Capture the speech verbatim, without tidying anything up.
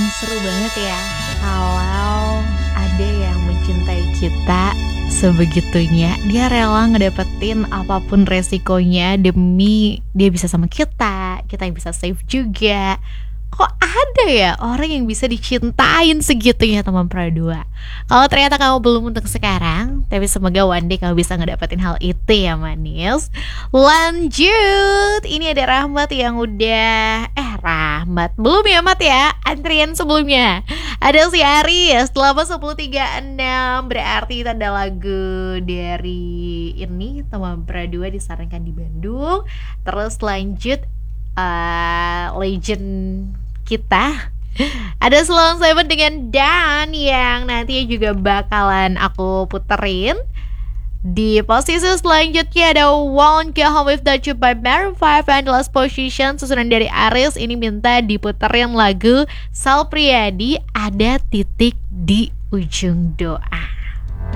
seru banget ya kalau ada yang mencintai kita sebegitunya. Dia rela ngedapetin apapun resikonya demi dia bisa sama kita, kita yang bisa save juga. Kok ada ya orang yang bisa dicintain segitunya teman Pradua? Kalau ternyata kamu belum untuk sekarang, tapi semoga one day kamu bisa ngedapetin hal itu ya manis. Lanjut, ini ada Rahmat yang udah Eh Rahmat, belum ya Mat ya, antrian sebelumnya. Ada si Aris, delapan sepuluh tiga puluh enam, berarti tanda lagu dari ini teman Pradua disarankan di Bandung. Terus lanjut Uh, legend kita ada Sloan Seven dengan Dan yang nantinya juga bakalan aku puterin. Di posisi selanjutnya ada Won't Go Home Without You by Maroon five, and last position susunan dari Aris ini minta diputerin lagu Sal Priadi, Ada Titik di Ujung Doa.